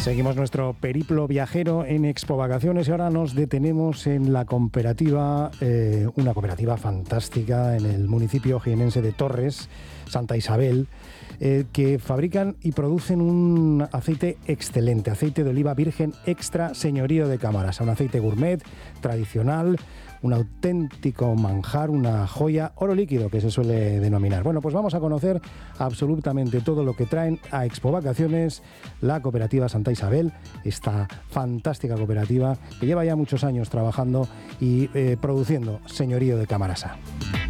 Seguimos nuestro periplo viajero en Expo Vacaciones y ahora nos detenemos en la cooperativa, una cooperativa fantástica en el municipio jienense de Torres, Santa Isabel, que fabrican y producen un aceite excelente, aceite de oliva virgen extra señorío de Camarasa, un aceite gourmet, tradicional, un auténtico manjar, una joya, oro líquido que se suele denominar. Bueno, pues vamos a conocer absolutamente todo lo que traen a Expo Vacaciones la cooperativa Santa Isabel, esta fantástica cooperativa que lleva ya muchos años trabajando y produciendo señorío de Camarasa.